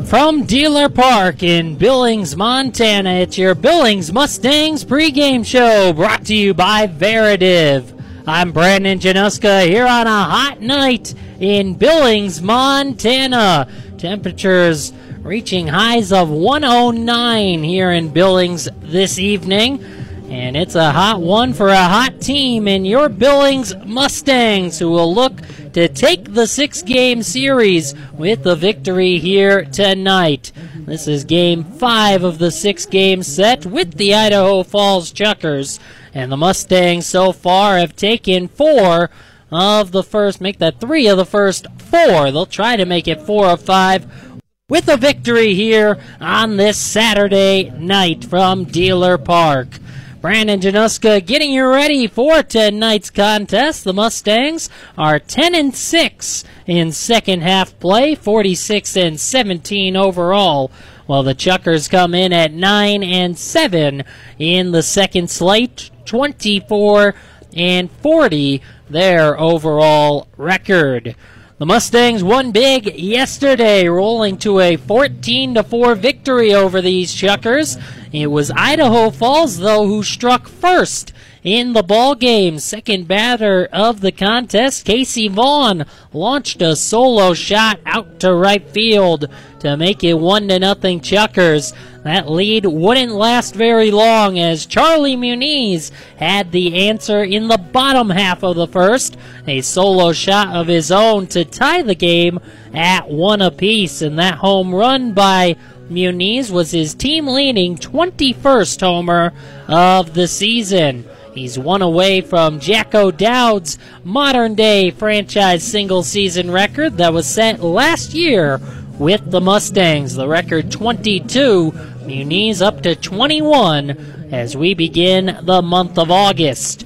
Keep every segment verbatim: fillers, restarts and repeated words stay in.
From Dealer Park in Billings, Montana, it's your Billings Mustangs pregame show brought to you by Veritiv. I'm Brandon Januska here on a hot night in Billings, Montana. Temperatures reaching highs of one oh nine here in Billings this evening. And it's a hot one for a hot team in your Billings Mustangs, who will look to take the six-game series with the victory here tonight. This is game five of the six-game set with the Idaho Falls Chuckers. And the Mustangs so far have taken four of the first, make that three of the first four. They'll try to make it four of five with a victory here on this Saturday night from Dealer Park. Brandon Januska getting you ready for tonight's contest. The Mustangs are ten and six in second half play, forty-six and seventeen overall, while the Chuckers come in at nine and seven in the second slate, twenty-four and forty their overall record. The Mustangs won big yesterday, rolling to a fourteen to four victory over these Chuckers. It was Idaho Falls, though, who struck first in the ball game. Second batter of the contest, Casey Vaughn, launched a solo shot out to right field to make it one to nothing Chuckers. That lead wouldn't last very long as Charlie Muniz had the answer in the bottom half of the first. A solo shot of his own to tie the game at one apiece, and that home run by Muniz was his team-leading twenty-first homer of the season. He's one away from Jack O'Dowd's modern-day franchise single-season record that was set last year with the Mustangs. The record twenty-two, Muniz up to twenty-one as we begin the month of August.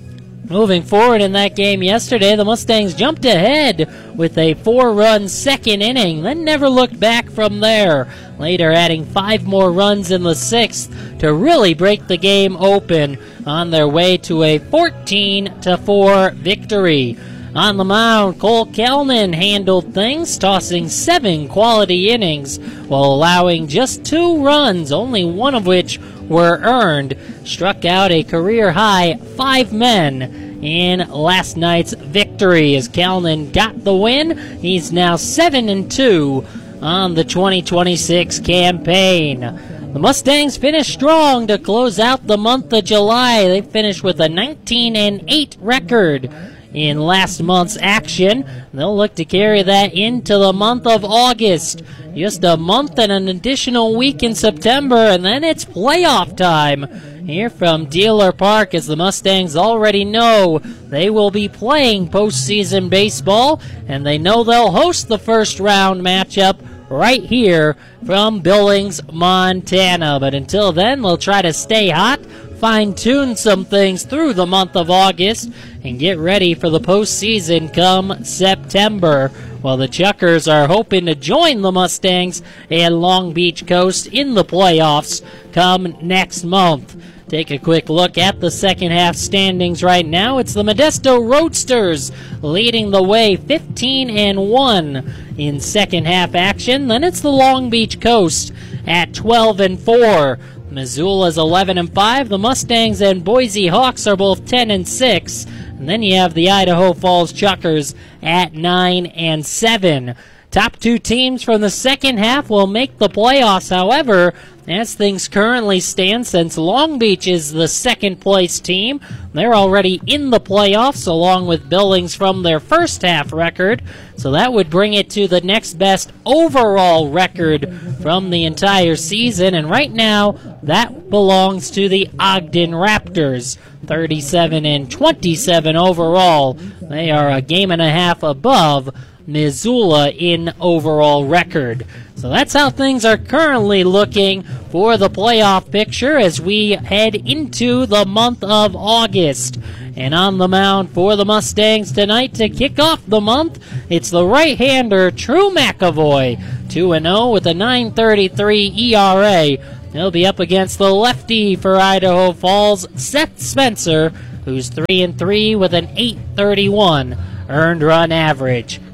Moving forward in that game yesterday, the Mustangs jumped ahead with a four-run second inning, then never looked back from there, later adding five more runs in the sixth to really break the game open on their way to a fourteen to four victory. On the mound, Cole Kellnan handled things, tossing seven quality innings while allowing just two runs, only one of which were earned. Struck out a career-high five men in last night's victory as Kellnan got the win. He's now seven and two on the twenty twenty-six campaign. The Mustangs finished strong to close out the month of July. They finished with a nineteen and eight record in last month's action. They'll look to carry that into the month of August. Just a month and an additional week in September, and then it's playoff time here from Dealer Park, as the Mustangs already know they will be playing postseason baseball, and they know they'll host the first round matchup right here from Billings, Montana. But until then, they'll try to stay hot, fine-tune some things through the month of August, and get ready for the postseason come September, while the Chuckers are hoping to join the Mustangs and Long Beach Coast in the playoffs come next month. Take a quick look at the second half standings right now. It's the Modesto Roadsters leading the way, fifteen and one in second half action. Then it's the Long Beach Coast at twelve and four. Missoula's eleven and five. The Mustangs and Boise Hawks are both ten and six. And then you have the Idaho Falls Chuckers at nine and seven. Top two teams from the second half will make the playoffs. However, as things currently stand, since Long Beach is the second place team, they're already in the playoffs along with Billings from their first half record. So that would bring it to the next best overall record from the entire season. And right now, that belongs to the Ogden Raptors, thirty-seven and twenty-seven overall. They are a game and a half above Missoula in overall record. So that's how things are currently looking for the playoff picture as we head into the month of August. And on the mound for the Mustangs tonight to kick off the month, it's the right-hander True McAvoy, two and oh with a nine thirty-three E R A. He'll be up against the lefty for Idaho Falls, Seth Spencer, who's three and three with an eight thirty-one earned run average.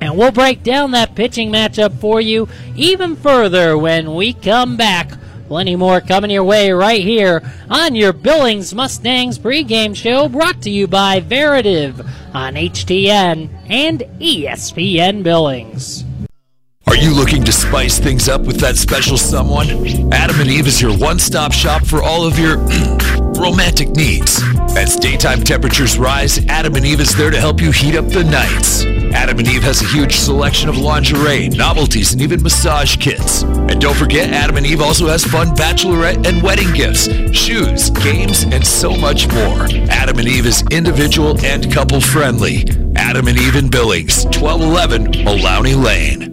And we'll break down that pitching matchup for you even further when we come back. Plenty more coming your way right here on your Billings Mustangs pregame show, brought to you by Veritiv on H T N and E S P N Billings. Are you looking to spice things up with that special someone? Adam and Eve is your one-stop shop for all of your romantic needs. As daytime temperatures rise, Adam and Eve is there to help you heat up the nights. Adam and Eve has a huge selection of lingerie, novelties, and even massage kits. And don't forget, Adam and Eve also has fun bachelorette and wedding gifts, shoes, games, and so much more. Adam and Eve is individual and couple-friendly. Adam and Eve in Billings, twelve eleven Maloney Lane.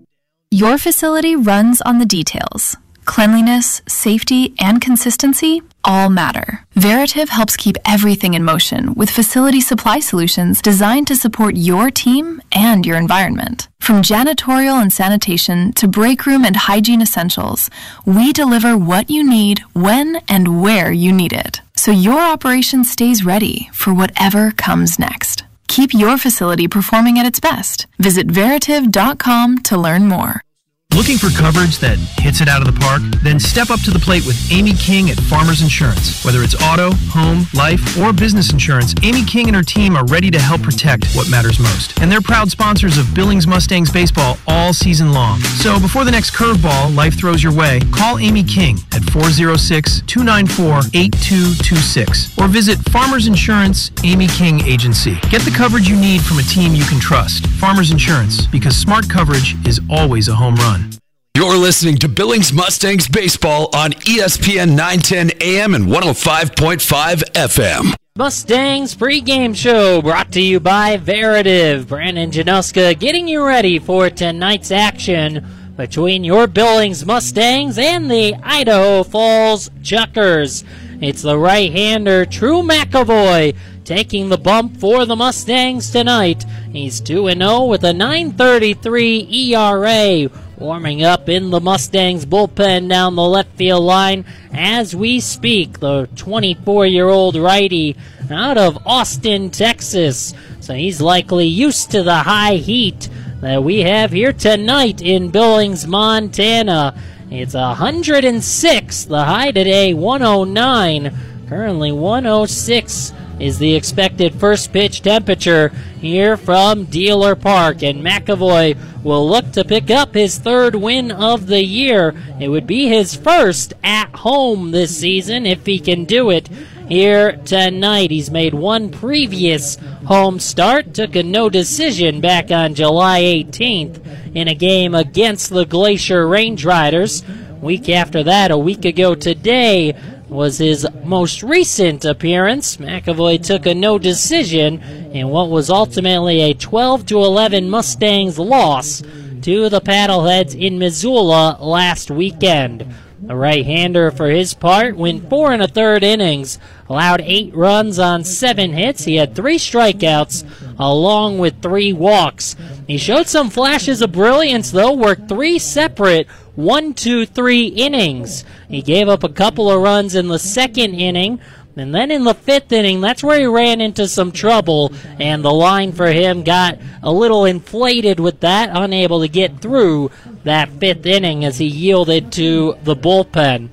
Your facility runs on the details. Cleanliness, safety, and consistency all matter. Veritiv helps keep everything in motion with facility supply solutions designed to support your team and your environment. From janitorial and sanitation to break room and hygiene essentials, we deliver what you need when and where you need it, so your operation stays ready for whatever comes next. Keep your facility performing at its best. Visit Veritiv dot com to learn more. Looking for coverage that hits it out of the park? Then step up to the plate with Amy King at Farmers Insurance. Whether it's auto, home, life, or business insurance, Amy King and her team are ready to help protect what matters most. And they're proud sponsors of Billings Mustangs baseball all season long. So before the next curveball life throws your way, call Amy King at four oh six, two nine four, eight two two six or visit Farmers Insurance Amy King Agency. Get the coverage you need from a team you can trust. Farmers Insurance, because smart coverage is always a home run. You're listening to Billings Mustangs Baseball on E S P N nine ten A M and one oh five point five F M. Mustangs pregame show brought to you by Veritiv. Brandon Januska getting you ready for tonight's action between your Billings Mustangs and the Idaho Falls Chuckers. It's the right-hander Drew McAvoy taking the bump for the Mustangs tonight. He's two and oh with a nine thirty-three E R A. Warming up in the Mustangs bullpen down the left field line as we speak. The twenty-four-year-old righty out of Austin, Texas. So he's likely used to the high heat that we have here tonight in Billings, Montana. It's one hundred six. The high today, one oh nine. Currently one oh six is the expected first pitch temperature here from Dealer Park. And McAvoy will look to pick up his third win of the year. It would be his first at home this season if he can do it here tonight. He's made one previous home start, took a no decision back on July eighteenth in a game against the Glacier Range Riders. Week after that, a week ago today, was his most recent appearance. McAvoy took a no decision in what was ultimately a twelve to eleven Mustangs loss to the Paddleheads in Missoula last weekend. The right-hander, for his part, went four and a third innings, allowed eight runs on seven hits. He had three strikeouts along with three walks. He showed some flashes of brilliance, though, worked three separate one, two, three innings. He gave up a couple of runs in the second inning, and then in the fifth inning, that's where he ran into some trouble, and the line for him got a little inflated with that, unable to get through that fifth inning as he yielded to the bullpen.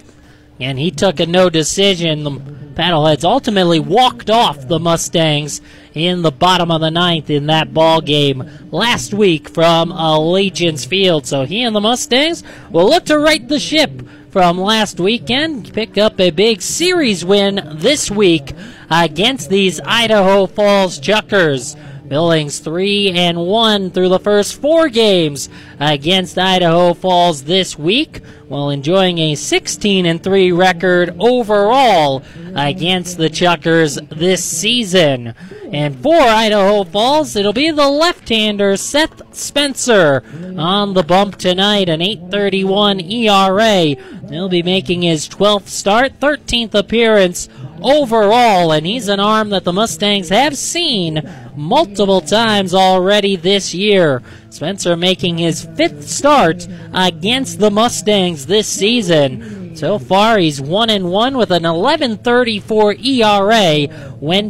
And he took a no decision. The Paddleheads ultimately walked off the Mustangs in the bottom of the ninth in that ball game last week from Allegiance Field. So he and the Mustangs will look to right the ship from last weekend, pick up a big series win this week against these Idaho Falls Chuckers. Billings three and one through the first four games against Idaho Falls this week, while enjoying a sixteen and three record overall against the Chuckers this season. And for Idaho Falls, it'll be the left-hander Seth Spencer on the bump tonight, an eight thirty-one E R A. He'll be making his twelfth start, thirteenth appearance overall, and he's an arm that the Mustangs have seen multiple times already this year. Spencer making his fifth start against the Mustangs this season. So far, he's one and one with an eleven thirty-four E R A when